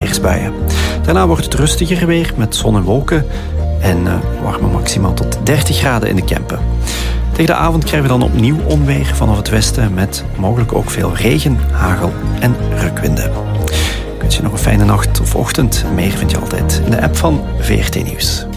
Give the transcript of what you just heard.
onweersbuien. Daarna wordt het rustiger weer met zon en wolken en warme maximaal tot 30 graden in de Kempen. Tegen de avond krijgen we dan opnieuw onweer vanaf het westen met mogelijk ook veel regen, hagel en rukwinden. Ik wens je nog een fijne nacht of ochtend. Meer vind je altijd in de app van VRT Nieuws.